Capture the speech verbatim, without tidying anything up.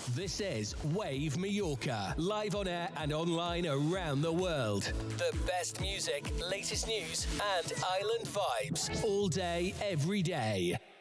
This is Wave Mallorca, live on air and online around the world. The best music, latest news, and island vibes all day, every day.